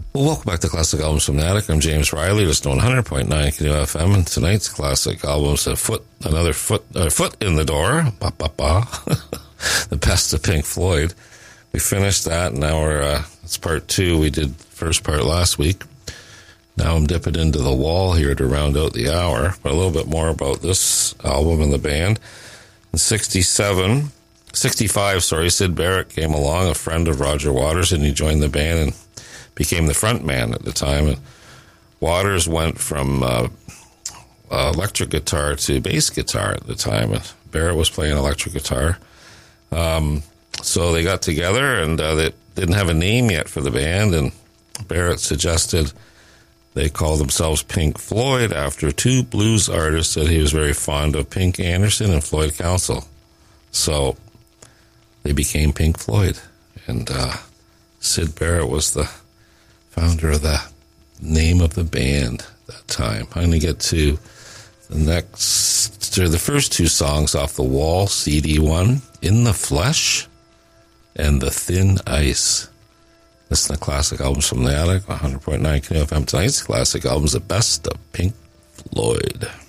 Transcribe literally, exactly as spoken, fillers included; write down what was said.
Well, welcome back to Classic Albums from the Attic. I'm James Riley, just on one hundred point nine K F M, and tonight's classic album's a foot, another foot, uh, foot in the door. Ba ba ba. The best of Pink Floyd. We finished that, and now we're uh, it's part two. We did first part last week. Now I'm dipping into The Wall here to round out the hour. But a little bit more about this album and the band. In sixty-seven, sixty-five, sorry, Syd Barrett came along, a friend of Roger Waters, and he joined the band and became the front man at the time. And Waters went from uh, uh, electric guitar to bass guitar at the time, and Barrett was playing electric guitar. Um, so they got together, and uh, they didn't have a name yet for the band, and Barrett suggested they call themselves Pink Floyd after two blues artists that he was very fond of, Pink Anderson and Floyd Council. So they became Pink Floyd, and uh, Syd Barrett was the founder of the name of the band at that time. I'm going to get to the next, to the first two songs off The Wall, C D one, In the Flesh and The Thin Ice. Listen to Classic Albums from the Attic, one hundred point nine K F M. Tonight's Classic Albums, the best of Pink Floyd.